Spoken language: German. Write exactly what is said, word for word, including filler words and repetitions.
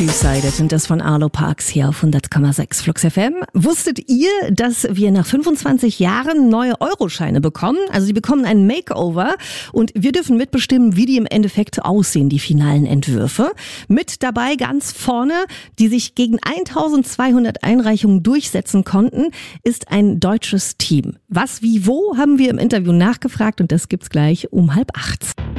Two-Sided und das von Arlo Parks hier auf hundert Komma sechs Flux F M. Wusstet ihr, dass wir nach fünfundzwanzig Jahren neue Euroscheine bekommen? Also die bekommen einen Makeover und wir dürfen mitbestimmen, wie die im Endeffekt aussehen, die finalen Entwürfe. Mit dabei ganz vorne, die sich gegen eintausendzweihundert Einreichungen durchsetzen konnten, ist ein deutsches Team. Was, wie, wo, haben wir im Interview nachgefragt und das gibt's gleich um halb acht.